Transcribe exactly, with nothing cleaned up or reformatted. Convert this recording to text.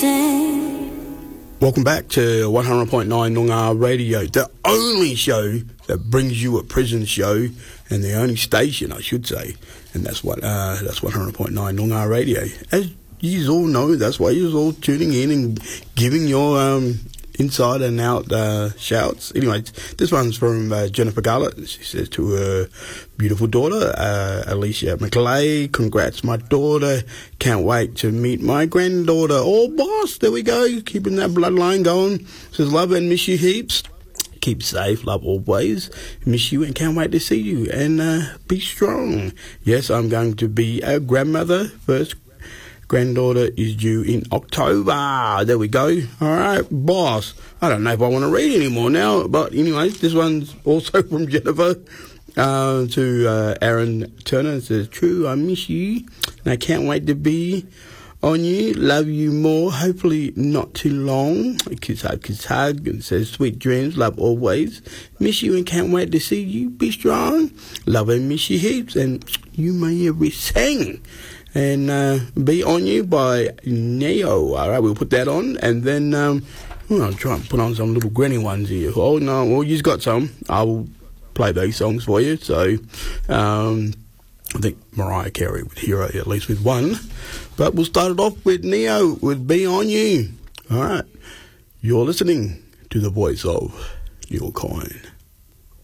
everything. Welcome back to one hundred point nine Noongar Radio, the only show that brings you a prison show, and the only station, I should say, and that's what uh, that's one hundred point nine Noongar Radio. As you all know, that's why you're all tuning in and giving your um, inside and out uh, shouts. Anyway, this one's from uh, Jennifer Garlett. She says to her beautiful daughter, uh, Alicia McLeay, congrats, my daughter. Can't wait to meet my granddaughter. Oh, boss, there we go. Keeping that bloodline going. Says, love and miss you heaps. Keep safe, love always. Miss you and can't wait to see you. And uh, be strong. Yes, I'm going to be a grandmother. First granddaughter is due in October. There we go. All right, boss. I don't know if I want to read anymore now, but anyway, this one's also from Jennifer uh, to uh, Aaron Turner. It says, true, I miss you, and I can't wait to be on you. Love you more. Hopefully not too long. Kiss hug, kiss hug. And says, sweet dreams, love always. Miss you and can't wait to see you. Be strong. Love and miss you heaps. And you may everything. And uh, Be On You by Neo. All right, we'll put that on. And then um, well, I'll try and put on some little granny ones here. Oh, no, well, you've got some. I'll play those songs for you. So um, I think Mariah Carey would hear it at least with one. But we'll start it off with Neo with Be On You. All right, you're listening to the voice of Neil Coyne.